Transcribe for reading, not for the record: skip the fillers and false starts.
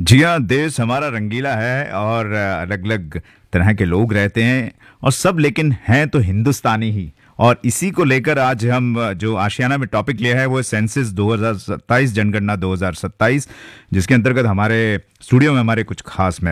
जी हाँ, देश हमारा रंगीला है और अलग अलग तरह के लोग रहते हैं और सब लेकिन हैं तो हिंदुस्तानी ही। और इसी को लेकर आज हम जो आशियाना में टॉपिक लिया है वो है सेंसस 2027, जनगणना 2027, जिसके अंतर्गत हमारे स्टूडियो में हमारे कुछ खास